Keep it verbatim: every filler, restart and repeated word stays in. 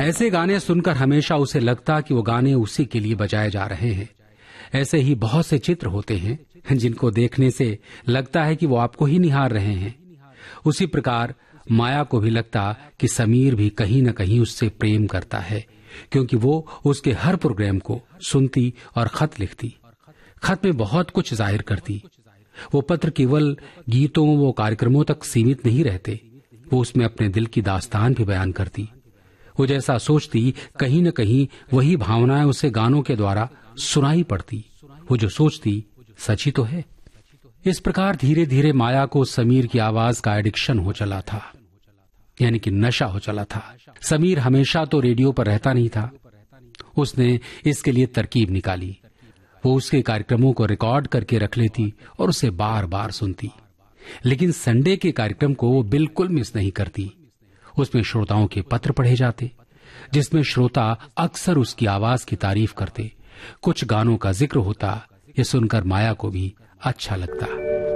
ऐसे गाने सुनकर हमेशा उसे लगता कि वो गाने उसी के लिए बजाए जा रहे हैं। ऐसे ही बहुत से चित्र होते हैं जिनको देखने से लगता है कि वो आपको ही निहार रहे हैं। उसी प्रकार माया को भी लगता कि समीर भी कहीं न कहीं उससे प्रेम करता है, क्योंकि वो उसके हर प्रोग्राम को सुनती और खत लिखती। खत में बहुत कुछ जाहिर करती। वो पत्र केवल गीतों व कार्यक्रमों तक सीमित नहीं रहते, वो उसमें अपने दिल की दास्तान भी बयान करती। वो जैसा सोचती कहीं न कहीं वही भावनाएं उसे गानों के द्वारा सुनाई पड़ती। वो जो सोचती सच ही तो है। इस प्रकार धीरे धीरे माया को समीर की आवाज का एडिक्शन हो चला था, यानी कि नशा हो चला था। समीर हमेशा तो रेडियो पर रहता नहीं था। उसने इसके लिए तरकीब निकाली। वो उसके कार्यक्रमों को रिकॉर्ड करके रख लेती और उसे बार बार सुनती। लेकिन संडे के कार्यक्रम को वो बिल्कुल मिस नहीं करती। उसमें श्रोताओं के पत्र पढ़े जाते, जिसमें श्रोता अक्सर उसकी आवाज की तारीफ करते। कुछ गानों का जिक्र होता। ये सुनकर माया को भी अच्छा लगता।